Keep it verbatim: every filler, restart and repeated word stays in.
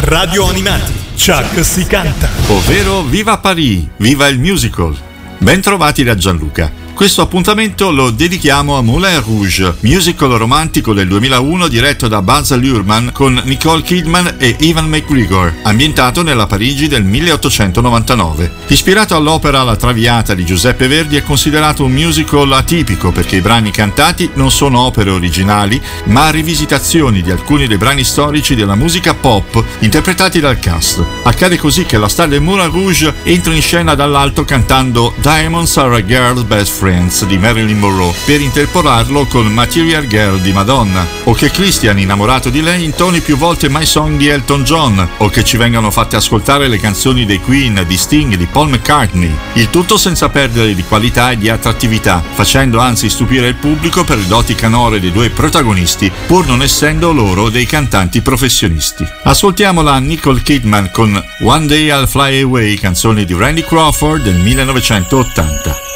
Radio Animati, Chuck si canta. Ovvero Viva Paris, viva il musical. Ben trovati da Gianluca. Questo appuntamento lo dedichiamo a Moulin Rouge, musical romantico del duemilauno diretto da Baz Luhrmann con Nicole Kidman e Ewan McGregor, ambientato nella Parigi del milleottocentonovantanove. Ispirato all'opera La Traviata di Giuseppe Verdi, è considerato un musical atipico perché i brani cantati non sono opere originali, ma rivisitazioni di alcuni dei brani storici della musica pop interpretati dal cast. Accade così che la star del Moulin Rouge entra in scena dall'alto cantando Diamonds Are a Girl's Best Friend di Marilyn Monroe per interpolarlo con Material Girl di Madonna, o che Christian, innamorato di lei, intoni più volte My Song di Elton John, o che ci vengano fatte ascoltare le canzoni dei Queen, di Sting, di Paul McCartney. Il tutto senza perdere di qualità e di attrattività, facendo anzi stupire il pubblico per le doti canore dei due protagonisti, pur non essendo loro dei cantanti professionisti. Ascoltiamola Nicole Kidman con One Day I'll Fly Away, canzone di Randy Crawford del millenovecentottanta.